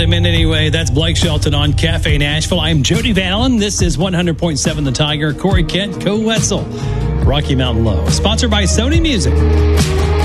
a minute anyway. That's Blake Shelton on Cafe Nashville. I'm Jody Van Allen. This is 100.7 The Tiger. Corey Kent, Co Wetzel, Rocky Mountain Low. Sponsored by Sony Music.